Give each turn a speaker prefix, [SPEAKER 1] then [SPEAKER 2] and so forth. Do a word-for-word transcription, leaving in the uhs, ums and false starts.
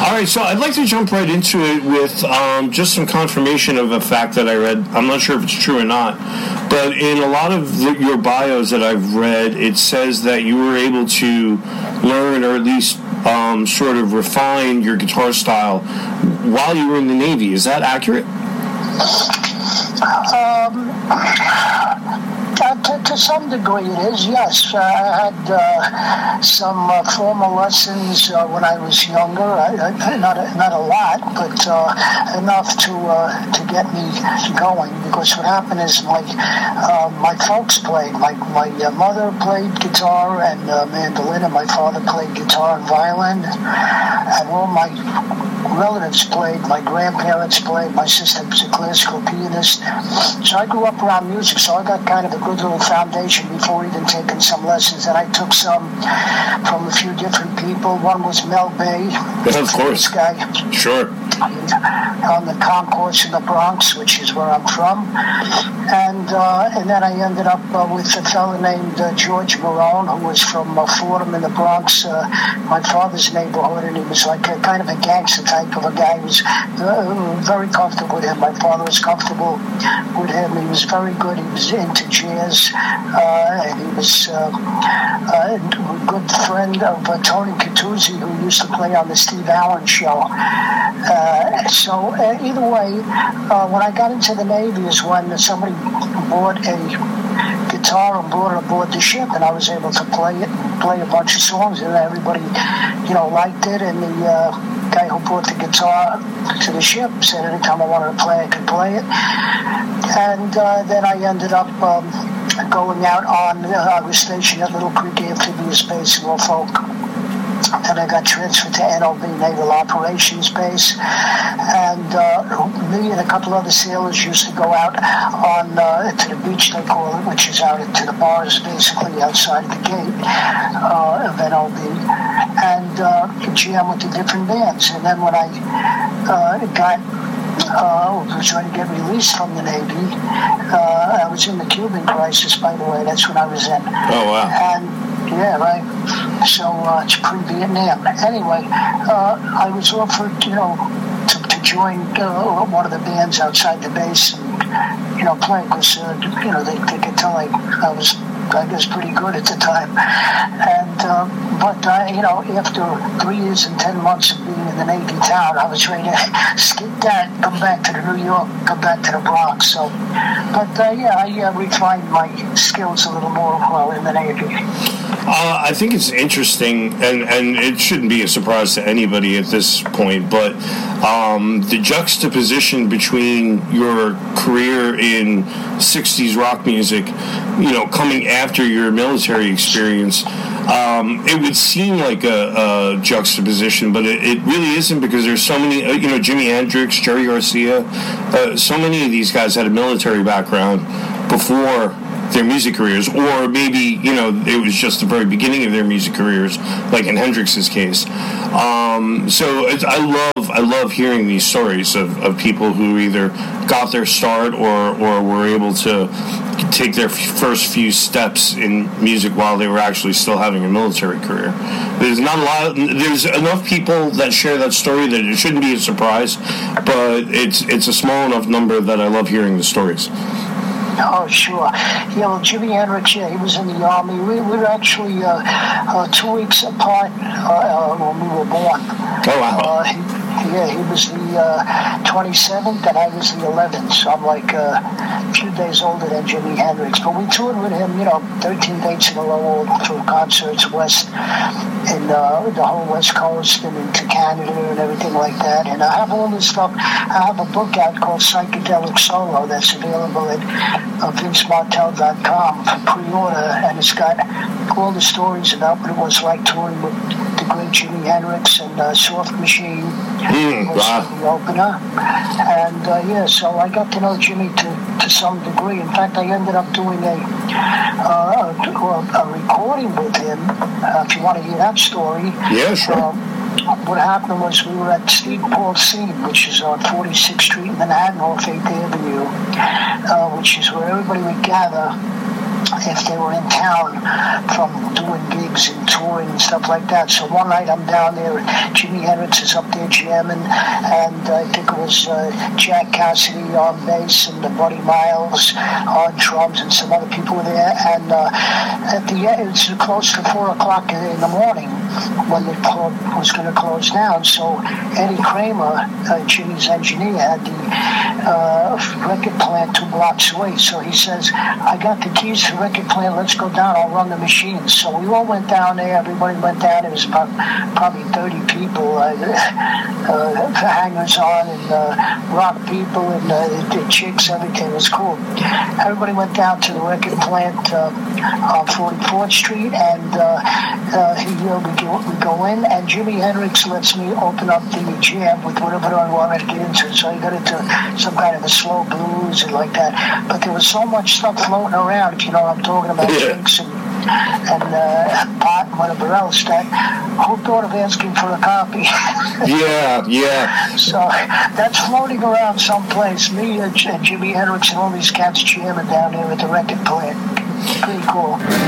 [SPEAKER 1] All right, so I'd like to jump right into it with um, just some confirmation of a fact that I read. I'm not sure if it's true or not, but in a lot of the, your bios that I've read, it says that you were able to learn or at least um, sort of refine your guitar style while you were in the Navy. Is that accurate?
[SPEAKER 2] Um... Uh, to, to some degree it is, yes. Uh, I had uh, some uh, formal lessons uh, when I was younger. I, I, not, a, not a lot, but uh, enough to uh, to get me going. Because what happened is my uh, my folks played. My, my uh, mother played guitar and uh, mandolin, and my father played guitar and violin. And all my relatives played. My grandparents played. My sister was a classical pianist. So I grew up around music, so I got kind of a good little foundation before even taking some lessons. And I took some from a few different people. One was Mel Bay.
[SPEAKER 1] Yeah, of course.
[SPEAKER 2] Guy.
[SPEAKER 1] Sure.
[SPEAKER 2] On the concourse in the Bronx, which is where I'm from. And uh, and then I ended up uh, with a fellow named uh, George Marone, who was from uh, Fordham in the Bronx, uh, my father's neighborhood, and he was like a kind of a gangster type of a guy. He was uh, very comfortable with him. My father was comfortable with him. He was very good. He was into jazz, uh, and he was uh, uh, a good friend of uh, Tony Catuzzi, who used to play on the Steve Allen Show. Uh, so uh, either way, uh, when I got into the Navy is when somebody bought a guitar and brought it aboard the ship, and I was able to play it and play a bunch of songs, and everybody, you know, liked it. And the uh, guy who brought the guitar to the ship said anytime I wanted to play, I could play it. And uh, then I ended up um, going out on, uh, I was stationed at Little Creek Amphibious Base in Norfolk. Then I got transferred to N O B, Naval Operations Base, and uh, me and a couple other sailors used to go out on uh, to the beach, they call it, which is out to the bars, basically outside of the gate uh, of N O B, and uh, jam with the different bands. And then when I uh, got Uh, was ready to get released from the Navy. Uh, I was in the Cuban crisis, by the way. That's when I was in.
[SPEAKER 1] Oh, wow.
[SPEAKER 2] And, yeah, right. So, uh, it's pre-Vietnam. Anyway, uh, I was offered, you know, to, to join uh, one of the bands outside the base and, you know, play, because, uh, you know, they, they could tell I, I was, I guess, pretty good at the time. And, uh, but, uh, you know, after three years and ten months of being in the Navy town, I was ready to skip that, come back to the New York, come back to the Bronx. So, but, uh, yeah, I uh, refined my skills a little more while in the Navy.
[SPEAKER 1] Uh, I think it's interesting, and, and it shouldn't be a surprise to anybody at this point, but um, the juxtaposition between your career in sixties rock music, you know, coming after your military experience, um, it would seem like a, a juxtaposition, but it, it really isn't, because there's so many, uh, you know, Jimi Hendrix, Jerry Garcia, uh, so many of these guys had a military background before their music careers, or maybe, you know, it was just the very beginning of their music careers, like in Hendrix's case. Um, so it's, I love I love hearing these stories of, of people who either got their start or, or were able to take their first few steps in music while they were actually still having a military career. There's not a lot. There's enough people that share that story that it shouldn't be a surprise, but it's it's a small enough number that I love hearing the stories.
[SPEAKER 2] Oh, sure. Yeah, well, Jimi Hendrix, yeah, he was in the Army. We, we were actually uh, uh, two weeks apart uh, uh, when we were born.
[SPEAKER 1] Oh, wow.
[SPEAKER 2] Uh, he, yeah, he was the uh, twenty-seventh, and I was the eleventh, so I'm like uh, a few days older than Jimi Hendrix. But we toured with him, you know, thirteen dates in a row, all through concerts west, in uh, the whole West Coast, and into Canada and everything like that. And I have all this stuff. I have a book out called Psychedelic Solo that's available at uh, Vince Martell dot com for pre-order, and it's got all the stories about what it was like touring with the great Jimi Hendrix and uh, Soft Machine.
[SPEAKER 1] Mm,
[SPEAKER 2] was
[SPEAKER 1] wow.
[SPEAKER 2] the opener. And uh, yeah, so I got to know Jimmy to, to some degree. In fact, I ended up doing a uh, a, a recording with him. Uh, if you want to hear that story.
[SPEAKER 1] Yeah, sure.
[SPEAKER 2] Um, what happened was we were at Steve Paul's Scene, which is on forty-sixth Street in Manhattan off eighth Avenue, uh, which is where everybody would gather if they were in town from doing gigs and touring and stuff like that. So one night I'm down there, and Jimi Hendrix is up there jamming, and I think it was uh, Jack Cassidy on bass and uh, Buddy Miles on drums and some other people were there. And uh, at the end, it was close to four o'clock in the morning when the club was going to close down. So Eddie Kramer, uh, Jimmy's engineer, had the uh, record plant two blocks away. So he says, I got the keys to the record plant, let's go down, I'll run the machines. So we all went down there, everybody went down, it was about probably thirty people, uh, uh, hangers on and uh, rock people and uh, the chicks, everything was cool. Everybody went down to the record plant uh, on forty-fourth Street, and uh, uh, he, uh, we, go, we go in, and Jimi Hendrix lets me open up the jam with whatever I wanted to get into. So he got into some kind of a slow blues and like that. But there was so much stuff floating around, if you know what I'm talking about,
[SPEAKER 1] yeah.
[SPEAKER 2] drinks and and uh, pot and whatever else, that who thought of asking for a copy?
[SPEAKER 1] yeah, yeah.
[SPEAKER 2] So that's floating around someplace. Me and Jimi Hendrix and all these cats jamming down there at the record plant. Pretty cool.